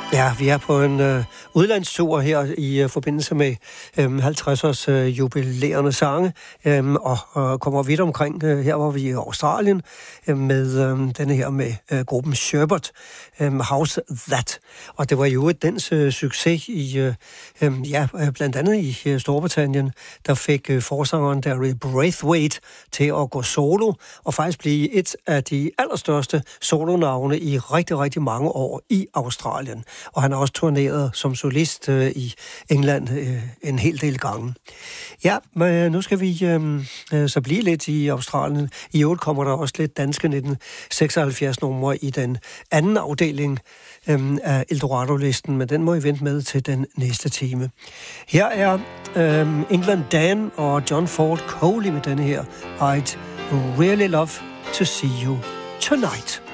Ja, vi er på en udlandstur her i forbindelse med 50-års jubilerende sange, og kommer vidt omkring. Her var vi i Australien med denne her med gruppen Sherbet, How's That. Og det var jo dens succes i, blandt andet i Storbritannien, der fik forsangeren Derry Braithwaite til at gå solo, og faktisk blive et af de allerstørste solonavne i rigtig, rigtig mange år i Australien. Og han har også turneret som solist i England en hel del gange. Ja, men nu skal vi så blive lidt i Australien. I øvrigt kommer der også lidt danske 1976 numre i den anden afdeling af Eldorado-listen, men den må I vente med til den næste time. Her er England Dan og John Ford Coley med denne her I'd really love to see you tonight.